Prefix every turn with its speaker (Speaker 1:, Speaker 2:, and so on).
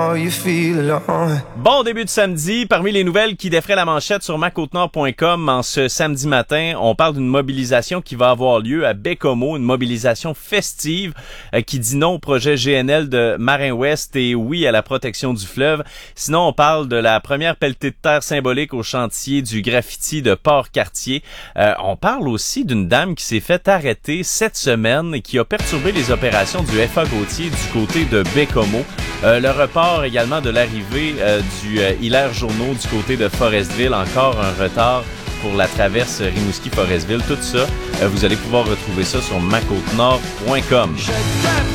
Speaker 1: Bon début de samedi. Parmi les nouvelles qui défraient la manchette sur macautenord.com en ce samedi matin, on parle d'une mobilisation qui va avoir lieu à Baie-Comeau, une mobilisation festive qui dit non au projet GNL de Marin-Ouest et oui à la protection du fleuve. Sinon, on parle de la première pelletée de terre symbolique au chantier du graffiti de Port-Cartier. On parle aussi d'une dame qui s'est fait arrêter cette semaine et qui a perturbé les opérations du FA Gautier du côté de Baie-Comeau. Le report également de l'arrivée du Hilaire Journeau du côté de Forestville. Encore un retard pour la traverse Rimouski-Forestville. Tout ça, vous allez pouvoir retrouver ça sur macautenord.com.